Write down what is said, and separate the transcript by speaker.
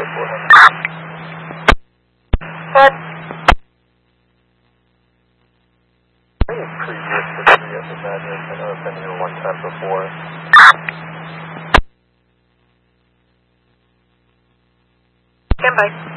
Speaker 1: Good.
Speaker 2: Previous history of the madness. I know I've been here one time before.
Speaker 1: Stand by.